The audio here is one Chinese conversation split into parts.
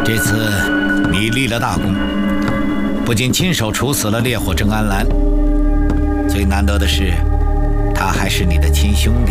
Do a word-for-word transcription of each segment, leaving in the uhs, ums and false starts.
这次你立了大功，不仅亲手处死了烈火郑安澜，最难得的是，他还是你的亲兄弟。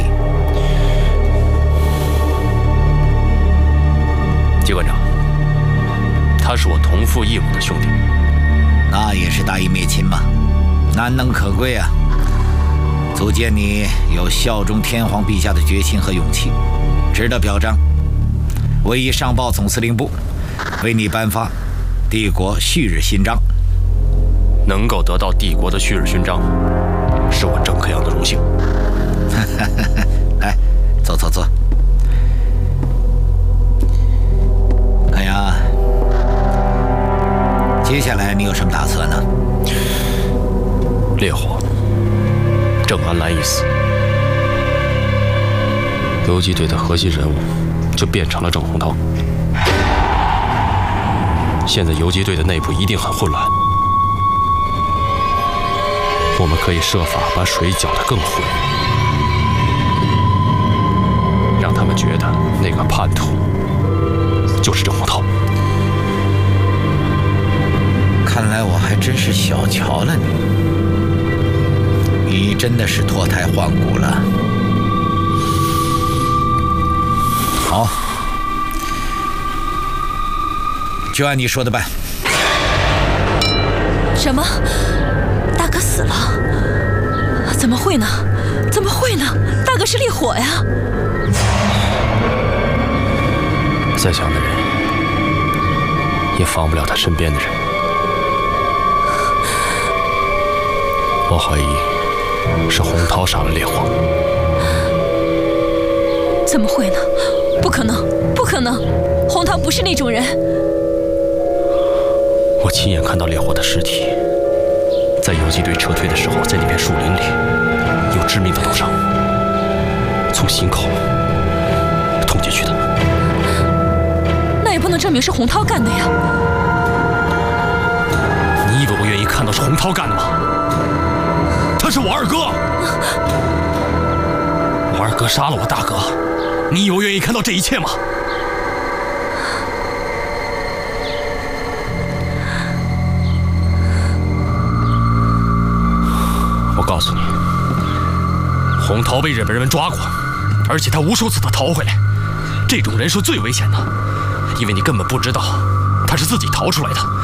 机关长，他是我同父异母的兄弟， 那也是大义灭亲嘛，难能可贵啊！足见你有效忠天皇陛下的决心和勇气，值得表彰。我已上报总司令部，为你颁发帝国旭日勋章。 能够得到帝国的旭日勋章，是我郑克阳的荣幸。 来，坐坐坐。克阳，接下来你有什么打算呢？ 烈火，郑安澜一死，游击队的核心人物就变成了郑洪涛。现在游击队的内部一定很混乱，我们可以设法把水搅得更浑，让他们觉得那个叛徒就是郑洪涛。 看来我还真是小瞧了你，你真的是脱胎换骨了。好，就按你说的办。 什么？大哥死了？怎么会呢？怎么会呢？大哥是烈火呀！ 再强的人也防不了他身边的人。我怀疑是洪涛杀了烈火。 怎么会呢？不可能，不可能！洪涛不是那种人。 我亲眼看到烈火的尸体，在游击队撤退的时候，在那片树林里有致命的刀伤，从心口捅进去的。 那也不能证明是洪涛干的呀！ 你以为我愿意看到是洪涛干的吗？他是我二哥，我二哥杀了我大哥，你以为我愿意看到这一切吗？我告诉你，洪涛被日本人抓过，而且他无数次的逃回来。这种人是最危险的，因为你根本不知道他是自己逃出来的，